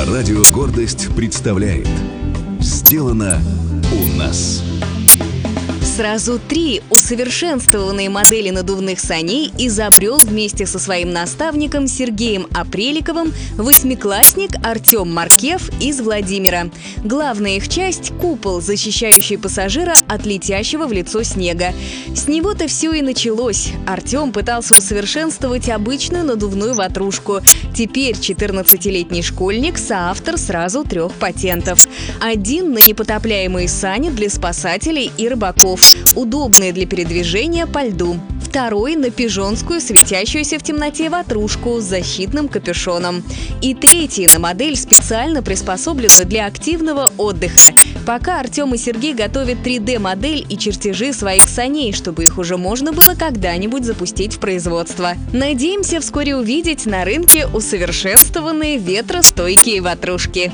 Радио «Гордость» представляет «Сделано у нас». Сразу 3 усовершенствованные модели надувных саней изобрел вместе со своим наставником Сергеем Апреликовым 8-классник Артем Маркев из Владимира. Главная их часть – купол, защищающий пассажира от летящего в лицо снега. С него-то все и началось. Артем пытался усовершенствовать обычную надувную ватрушку. Теперь 14-летний школьник – соавтор сразу 3 патентов. Один на непотопляемые сани для спасателей и рыбаков, удобные для передвижения по льду. Второй на пижонскую, светящуюся в темноте ватрушку с защитным капюшоном. И третий на модель, специально приспособленную для активного отдыха. Пока Артем и Сергей готовят 3D-модель и чертежи своих саней, чтобы их уже можно было когда-нибудь запустить в производство. Надеемся вскоре увидеть на рынке усовершенствованные ветростойкие ватрушки.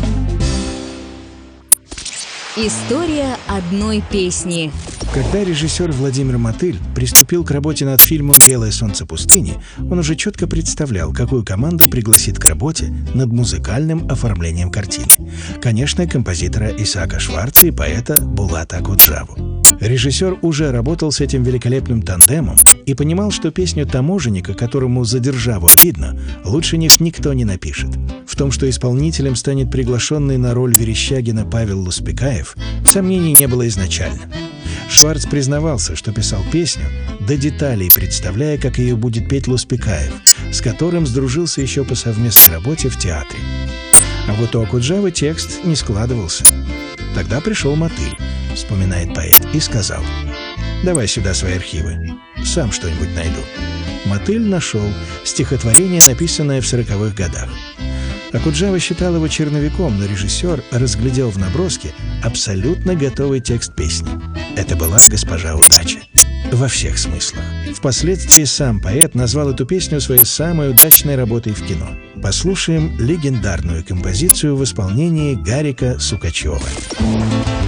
История одной песни. Когда режиссер Владимир Мотыль приступил к работе над фильмом «Белое солнце пустыни», он уже четко представлял, какую команду пригласит к работе над музыкальным оформлением картины. Конечно, композитора Исаака Шварца и поэта Булата Акуджаву. Режиссер уже работал с этим великолепным тандемом и понимал, что песню таможенника, которому за державу обидно, лучше них никто не напишет. В том, что исполнителем станет приглашенный на роль Верещагина Павел Луспекаев, сомнений не было изначально. Шварц признавался, что писал песню до деталей, представляя, как ее будет петь Луспекаев, с которым сдружился еще по совместной работе в театре. А вот у Акуджавы текст не складывался. Тогда пришел Мотыль, вспоминает поэт, и сказал: «Давай сюда свои архивы, сам что-нибудь найду». Мотыль нашел стихотворение, написанное в 40-х годах. Акуджава считал его черновиком, но режиссер разглядел в наброске абсолютно готовый текст песни. Это была «Госпожа Удача». Во всех смыслах. Впоследствии сам поэт назвал эту песню своей самой удачной работой в кино. Послушаем легендарную композицию в исполнении Гарика Сукачева.